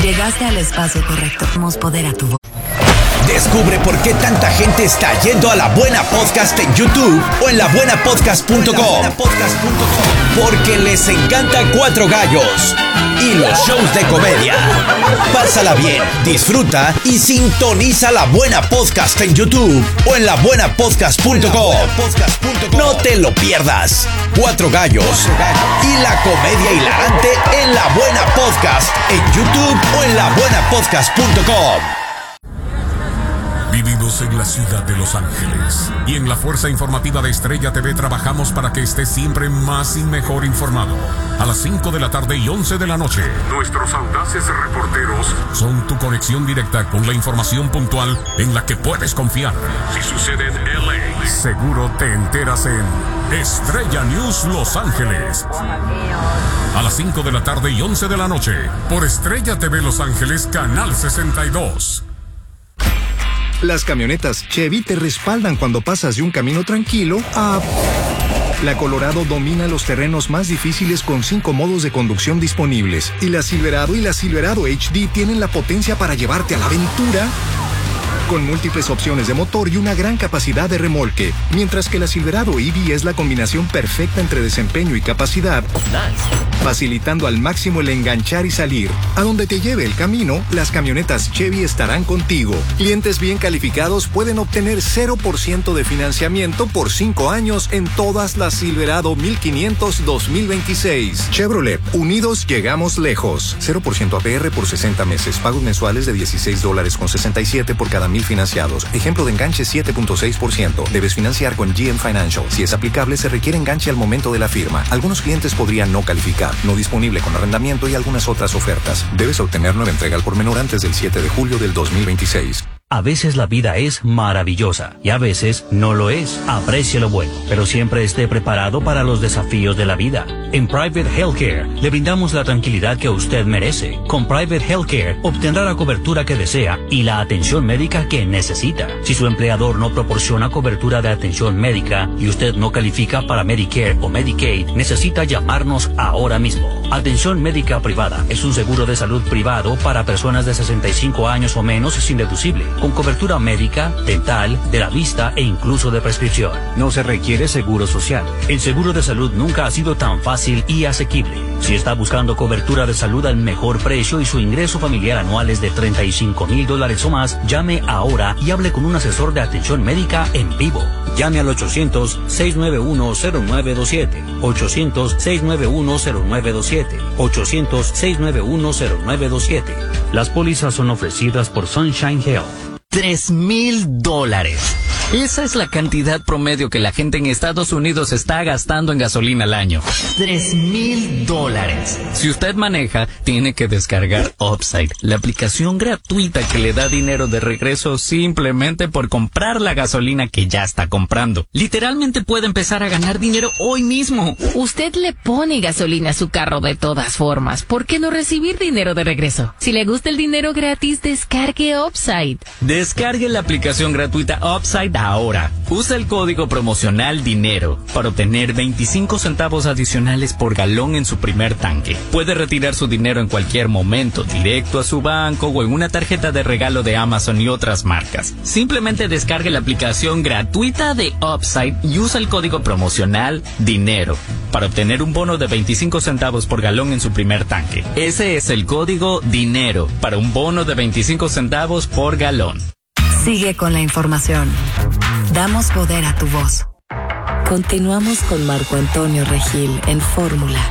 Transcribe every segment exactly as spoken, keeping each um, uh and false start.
Llegaste al espacio correcto. Damos poder a tu voz. Descubre por qué tanta gente está yendo a La Buena Podcast en YouTube o en la buena podcast punto com. Porque les encanta Cuatro Gallos y los shows de comedia. Pásala bien, disfruta y sintoniza La Buena Podcast en YouTube o en la buena podcast punto com. No te lo pierdas. Cuatro Gallos y la comedia hilarante en La Buena Podcast en YouTube o en la buena podcast punto com. Vivimos en la ciudad de Los Ángeles y en la Fuerza Informativa de Estrella T V trabajamos para que estés siempre más y mejor informado. A las cinco de la tarde y once de la noche, nuestros audaces reporteros son tu conexión directa con la información puntual en la que puedes confiar. Si sucede en L A, seguro te enteras en Estrella News Los Ángeles. A las cinco de la tarde y once de la noche, por Estrella T V Los Ángeles, Canal sesenta y dos. Las camionetas Chevy te respaldan cuando pasas de un camino tranquilo a... La Colorado domina los terrenos más difíciles con cinco modos de conducción disponibles. Y la Silverado y la Silverado H D tienen la potencia para llevarte a la aventura con múltiples opciones de motor y una gran capacidad de remolque. Mientras que la Silverado E V es la combinación perfecta entre desempeño y capacidad, facilitando al máximo el enganchar y salir. A donde te lleve el camino, las camionetas Chevy estarán contigo. Clientes bien calificados pueden obtener cero por ciento de financiamiento por cinco años en todas las Silverado mil quinientos dos mil veintiséis. Chevrolet, unidos llegamos lejos. cero por ciento A P R por sesenta meses. Pagos mensuales de dieciséis dólares con sesenta y siete por cada mil financiados. Ejemplo de enganche siete punto seis por ciento. Debes financiar con G M Financial. Si es aplicable, se requiere enganche al momento de la firma. Algunos clientes podrían no calificar. No disponible con arrendamiento y algunas otras ofertas. Debes obtener nueva entrega al por menor antes del siete de julio del dos mil veintiséis. A veces la vida es maravillosa y a veces no lo es. Aprecie lo bueno, pero siempre esté preparado para los desafíos de la vida. En Private Healthcare le brindamos la tranquilidad que usted merece. Con Private Healthcare obtendrá la cobertura que desea y la atención médica que necesita. Si su empleador no proporciona cobertura de atención médica y usted no califica para Medicare o Medicaid, necesita llamarnos ahora mismo. Atención médica privada es un seguro de salud privado para personas de sesenta y cinco años o menos sin deducible, con cobertura médica, dental, de la vista e incluso de prescripción. No se requiere seguro social. El seguro de salud nunca ha sido tan fácil y asequible. Si está buscando cobertura de salud al mejor precio y su ingreso familiar anual es de treinta y cinco mil dólares o más, llame ahora y hable con un asesor de atención médica en vivo. Llame al ochocientos, seis nueve uno, cero nueve dos siete. ochocientos, seis nueve uno, cero nueve dos siete. ochocientos, seis nueve uno, cero nueve dos siete. Las pólizas son ofrecidas por Sunshine Health. Tres mil dólares. Esa es la cantidad promedio que la gente en Estados Unidos está gastando en gasolina al año. Tres mil dólares. Si usted maneja, tiene que descargar Upside, la aplicación gratuita que le da dinero de regreso simplemente por comprar la gasolina que ya está comprando. Literalmente puede empezar a ganar dinero hoy mismo. Usted le pone gasolina a su carro de todas formas. ¿Por qué no recibir dinero de regreso? Si le gusta el dinero gratis, descargue Upside. Descargue la aplicación gratuita Upside ahora. Usa el código promocional DINERO para obtener veinticinco centavos adicionales por galón en su primer tanque. Puede retirar su dinero en cualquier momento, directo a su banco o en una tarjeta de regalo de Amazon y otras marcas. Simplemente descargue la aplicación gratuita de Upside y usa el código promocional DINERO para obtener un bono de veinticinco centavos por galón en su primer tanque. Ese es el código DINERO para un bono de veinticinco centavos por galón. Sigue con la información. Damos poder a tu voz. Continuamos con Marco Antonio Regil en Fórmula.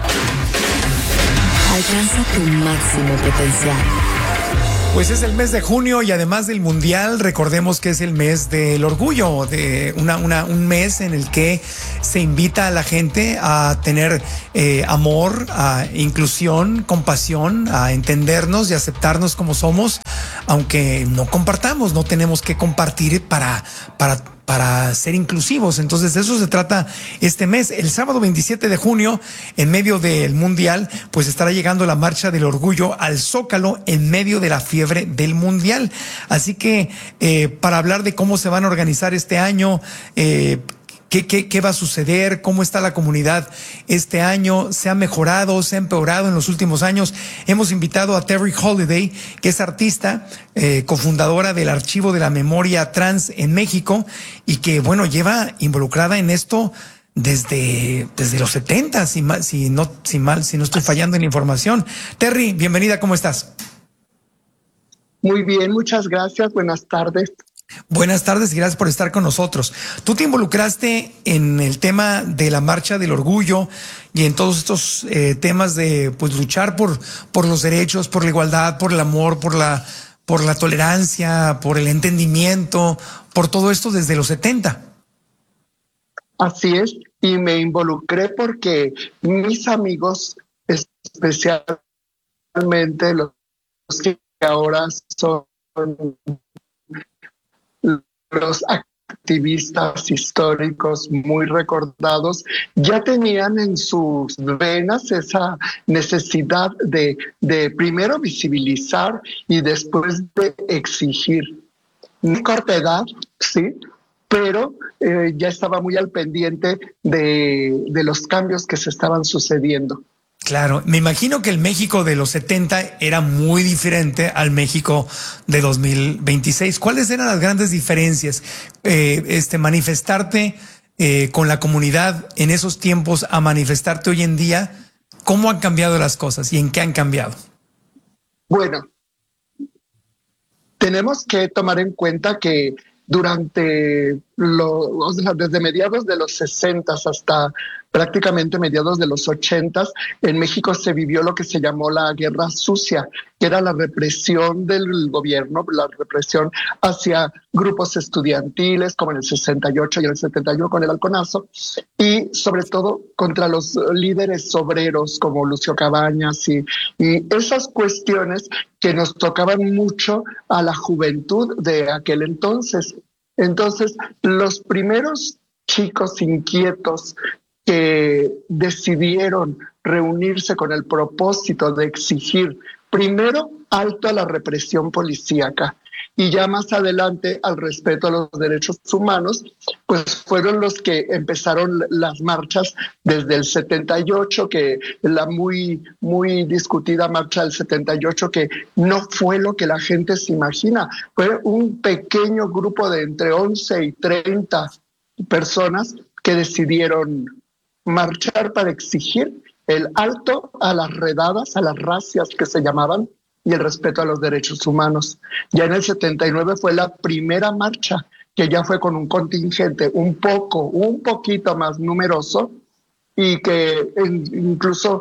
Alcanza tu máximo potencial. Pues es el mes de junio y además del Mundial, recordemos que es el mes del orgullo, de una, una, un mes en el que se invita a la gente a tener eh, amor, a inclusión, compasión, a entendernos y aceptarnos como somos, aunque no compartamos, no tenemos que compartir para, para, para ser inclusivos. Entonces de eso se trata este mes. El sábado veintisiete de junio, en medio del Mundial, pues estará llegando la Marcha del Orgullo al Zócalo en medio de la fiebre del Mundial. Así que eh, para hablar de cómo se van a organizar este año, eh, ¿Qué, qué, ¿Qué va a suceder? ¿Cómo está la comunidad este año? ¿Se ha mejorado? ¿Se ha empeorado en los últimos años? Hemos invitado a Terry Holiday, que es artista, eh, cofundadora del Archivo de la Memoria Trans en México y que, bueno, lleva involucrada en esto desde, desde los setenta, si, mal, si, no, si, mal, si no estoy fallando en información. Terry, bienvenida, ¿cómo estás? Muy bien, muchas gracias. Buenas tardes. Buenas tardes y gracias por estar con nosotros. Tú te involucraste en el tema de la Marcha del Orgullo y en todos estos eh, temas de pues luchar por, por los derechos, por la igualdad, por el amor, por la, por la tolerancia, por el entendimiento, por todo esto desde los setenta. Así es, y me involucré porque mis amigos, especialmente los que ahora son los activistas históricos muy recordados, ya tenían en sus venas esa necesidad de, de primero visibilizar y después de exigir. En corta edad, sí, pero eh, ya estaba muy al pendiente de, de los cambios que se estaban sucediendo. Claro, me imagino que el México de los setenta era muy diferente al México de dos mil veintiséis. ¿Cuáles eran las grandes diferencias? Eh, este, manifestarte eh, con la comunidad en esos tiempos a manifestarte hoy en día, ¿cómo han cambiado las cosas y en qué han cambiado? Bueno, tenemos que tomar en cuenta que durante los, o sea, desde mediados de los sesentas hasta prácticamente mediados de los ochentas, en México se vivió lo que se llamó la Guerra Sucia, que era la represión del gobierno, la represión hacia grupos estudiantiles, como en el sesenta y ocho y en el setenta y uno con el halconazo, y sobre todo contra los líderes obreros como Lucio Cabañas y, y esas cuestiones que nos tocaban mucho a la juventud de aquel entonces. Entonces, los primeros chicos inquietos que decidieron reunirse con el propósito de exigir primero alto a la represión policíaca y ya más adelante al respeto a los derechos humanos, pues fueron los que empezaron las marchas desde el setenta y ocho, que la muy, muy discutida marcha del setenta y ocho, que no fue lo que la gente se imagina, fue un pequeño grupo de entre once y treinta personas que decidieron marchar para exigir el alto a las redadas, a las racias que se llamaban, y el respeto a los derechos humanos. Ya en el setenta y nueve fue la primera marcha, que ya fue con un contingente un poco, un poquito más numeroso, y que incluso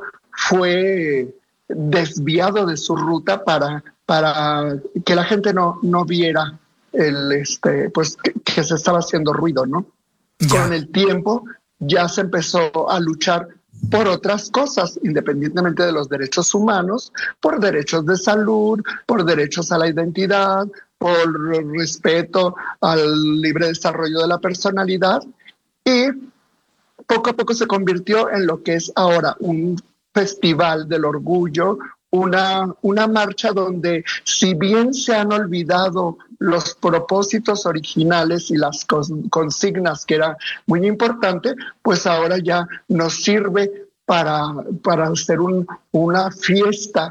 fue desviado de su ruta para, para que la gente no, no viera el, este, pues, que, que se estaba haciendo ruido, ¿no? Ya. Con el tiempo ya se empezó a luchar por otras cosas, independientemente de los derechos humanos, por derechos de salud, por derechos a la identidad, por respeto al libre desarrollo de la personalidad, y poco a poco se convirtió en lo que es ahora un festival del orgullo, una, una marcha donde, si bien se han olvidado los propósitos originales y las consignas, que era muy importante, pues ahora ya nos sirve para, para hacer un, una fiesta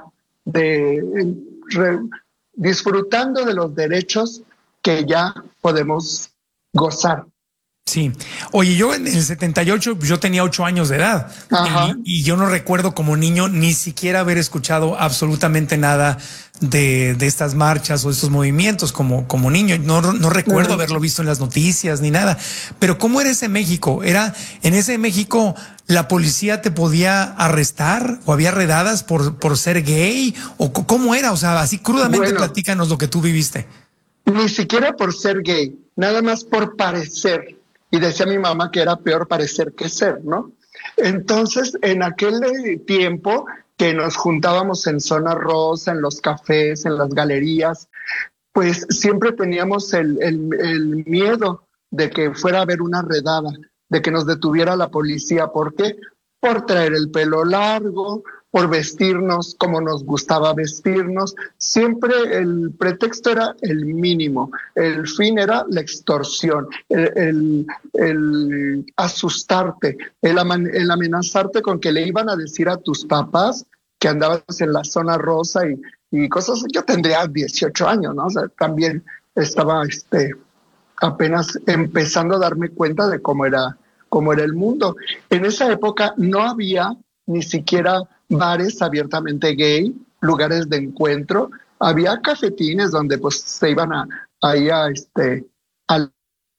de re, disfrutando de los derechos que ya podemos gozar. Sí. Oye, yo en el setenta y ocho, yo tenía ocho años de edad y, y yo no recuerdo como niño ni siquiera haber escuchado absolutamente nada de, de estas marchas o estos movimientos como, como niño. No, no recuerdo uh-huh. haberlo visto en las noticias ni nada. Pero ¿cómo era ese México? ¿Era en ese México la policía te podía arrestar o había redadas por, por ser gay? ¿O cómo era? O sea, así crudamente bueno, platícanos lo que tú viviste. Ni siquiera por ser gay, nada más por parecer. Y decía mi mamá que era peor parecer que ser, ¿no? Entonces, en aquel tiempo que nos juntábamos en Zona Rosa, en los cafés, en las galerías, pues siempre teníamos el, el, el miedo de que fuera a haber una redada, de que nos detuviera la policía. ¿Por qué? Por traer el pelo largo, por vestirnos como nos gustaba vestirnos. Siempre el pretexto era el mínimo, el fin era la extorsión, el, el, el asustarte, el, el amenazarte con que le iban a decir a tus papás que andabas en la zona rosa y, y cosas. Yo tendría dieciocho años, ¿no? O sea, también estaba este, apenas empezando a darme cuenta de cómo era, cómo era el mundo. En esa época no había ni siquiera bares abiertamente gay, lugares de encuentro. Había cafetines donde pues se iban a, ahí a este... al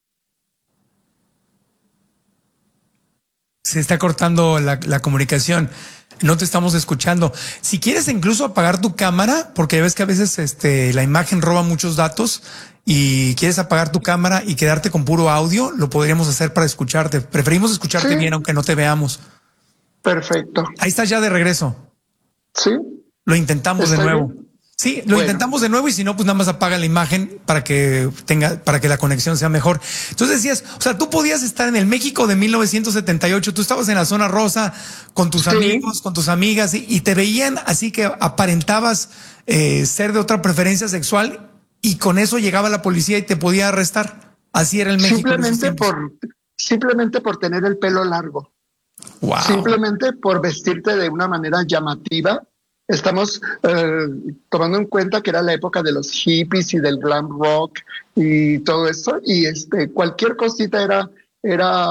Se está cortando la, la comunicación. No te estamos escuchando. Si quieres incluso apagar tu cámara, porque ves que a veces este, la imagen roba muchos datos y quieres apagar tu cámara y quedarte con puro audio, lo podríamos hacer para escucharte. Preferimos escucharte sí. bien, aunque no te veamos. Perfecto. Ahí estás ya de regreso. Sí. Lo intentamos de nuevo. Bien? Sí, lo bueno. intentamos de nuevo y si no, pues nada más apaga la imagen para que tenga, para que la conexión sea mejor. Entonces decías, o sea, tú podías estar en el México de mil novecientos setenta y ocho, tú estabas en la zona rosa con tus sí. amigos, con tus amigas y, y te veían así que aparentabas eh, ser de otra preferencia sexual y con eso llegaba la policía y te podía arrestar. Así era el México. Simplemente por, simplemente por tener el pelo largo. Wow. Simplemente por vestirte de una manera llamativa. Estamos eh, tomando en cuenta que era la época de los hippies y del glam rock y todo eso, y este cualquier cosita era era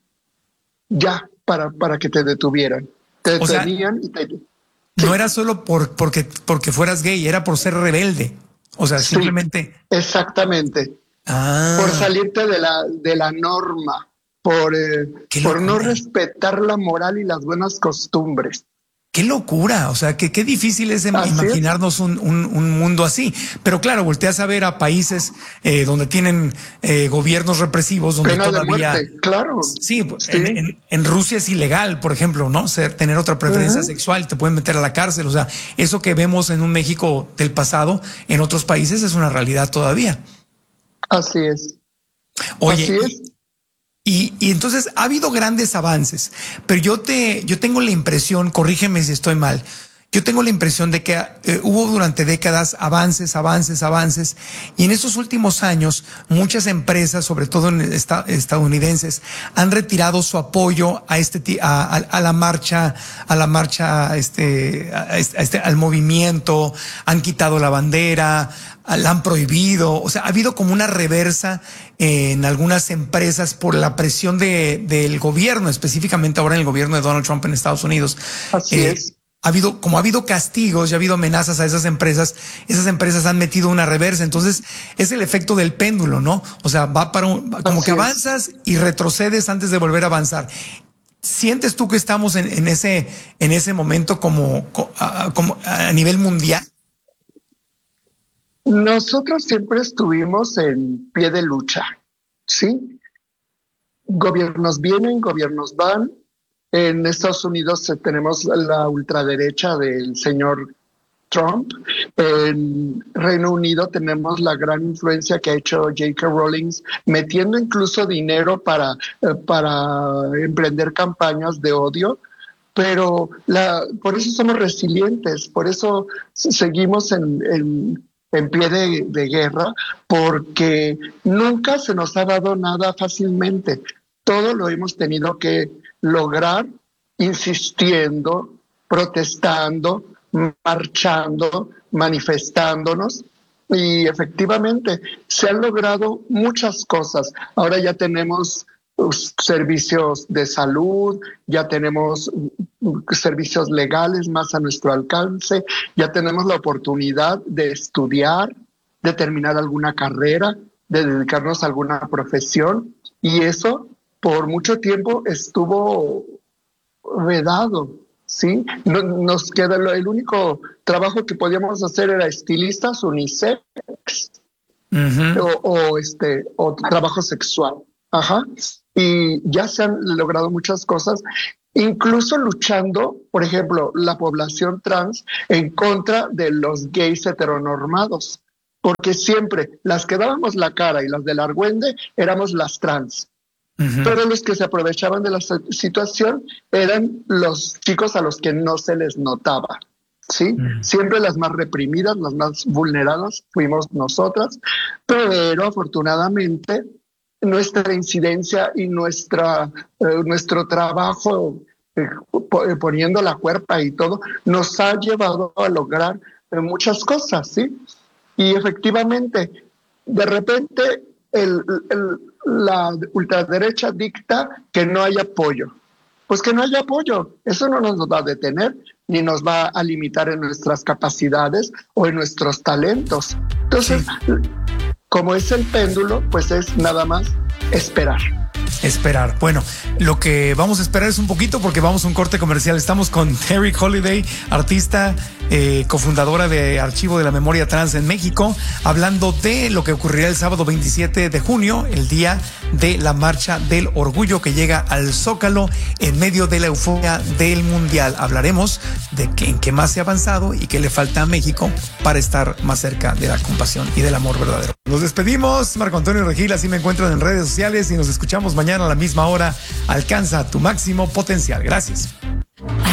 ya para para que te detuvieran. Te o detenían sea, y te... No era solo por porque porque fueras gay, era por ser rebelde. O sea, sí, simplemente. Exactamente. Ah. Por salirte de la de la norma, por eh, por no respetar la moral y las buenas costumbres. Qué locura, o sea, que qué difícil es imaginarnos un, un, un mundo así. Pero claro, volteas a ver a países eh, donde tienen eh, gobiernos represivos, donde pena todavía... de muerte, claro. Sí, sí. En, en, en Rusia es ilegal, por ejemplo, ¿no? Ser, tener otra preferencia uh-huh. sexual, te pueden meter a la cárcel. O sea, eso que vemos en un México del pasado, en otros países es una realidad todavía. Así es. Oye, Así es. Y, y entonces ha habido grandes avances, pero yo te, yo tengo la impresión, corrígeme si estoy mal, yo tengo la impresión de que eh, hubo durante décadas avances, avances, avances, y en estos últimos años muchas empresas, sobre todo en esta, estadounidenses, han retirado su apoyo a este, a, a, a la marcha, a la marcha, este, a este, al movimiento, han quitado la bandera, la han prohibido. O sea, ha habido como una reversa en algunas empresas por la presión de, del gobierno, específicamente ahora en el gobierno de Donald Trump en Estados Unidos. Así eh, es. Ha habido, como ha habido castigos y ha habido amenazas a esas empresas, esas empresas han metido una reversa. Entonces, es el efecto del péndulo, ¿no? O sea, va para un, como Así que avanzas es. y retrocedes antes de volver a avanzar. ¿Sientes tú que estamos en, en ese, en ese momento como, como a nivel mundial? Nosotros siempre estuvimos en pie de lucha, ¿sí? Gobiernos vienen, gobiernos van. En Estados Unidos tenemos la ultraderecha del señor Trump. En Reino Unido tenemos la gran influencia que ha hecho J K Rowling, metiendo incluso dinero para, para emprender campañas de odio. Pero la, por eso somos resilientes, por eso seguimos en... en en pie de, de guerra, porque nunca se nos ha dado nada fácilmente. Todo lo hemos tenido que lograr insistiendo, protestando, marchando, manifestándonos, y efectivamente se han logrado muchas cosas. Ahora ya tenemos servicios de salud, ya tenemos servicios legales más a nuestro alcance, ya tenemos la oportunidad de estudiar, de terminar alguna carrera, de dedicarnos a alguna profesión, y eso por mucho tiempo estuvo vedado, ¿sí? Nos queda el único trabajo que podíamos hacer era estilistas, unisex, uh-huh. o, o este o trabajo sexual. Ajá. Y ya se han logrado muchas cosas, incluso luchando, por ejemplo, la población trans en contra de los gays heteronormados, porque siempre las que dábamos la cara y las del argüende éramos las trans. Uh-huh. Pero los que se aprovechaban de la situación eran los chicos a los que no se les notaba. ¿Sí? Uh-huh. Siempre las más reprimidas, las más vulneradas fuimos nosotras, pero afortunadamente nuestra incidencia y nuestra, eh, nuestro trabajo eh, poniendo la cuerpa y todo nos ha llevado a lograr eh, muchas cosas, ¿sí? Y efectivamente, de repente el, el, la ultraderecha dicta que no hay apoyo. Pues que no haya apoyo, eso no nos va a detener ni nos va a limitar en nuestras capacidades o en nuestros talentos. Entonces, sí. Como es el péndulo, pues es nada más esperar. Esperar. Bueno, lo que vamos a esperar es un poquito porque vamos a un corte comercial. Estamos con Terry Holiday, artista, eh, cofundadora de Archivo de la Memoria Trans en México, hablando de lo que ocurrirá el sábado veintisiete de junio, el día de la Marcha del Orgullo que llega al Zócalo en medio de la euforia del Mundial. Hablaremos de qué, en qué más se ha avanzado y qué le falta a México para estar más cerca de la compasión y del amor verdadero. Nos despedimos. Marco Antonio Regil, así me encuentran en redes sociales y nos escuchamos mañana a la misma hora. Alcanza tu máximo potencial. Gracias.